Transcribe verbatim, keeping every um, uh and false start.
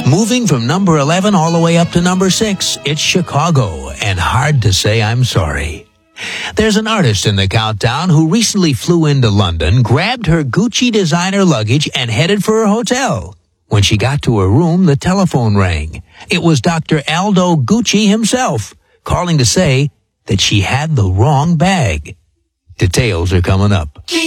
Moving from number eleven all the way up to number six, it's Chicago, and hard to say I'm sorry. There's an artist in the countdown who recently flew into London, grabbed her Gucci designer luggage, and headed for her hotel. When she got to her room, the telephone rang. It was Doctor Aldo Gucci himself, calling to say that she had the wrong bag. Details are coming up.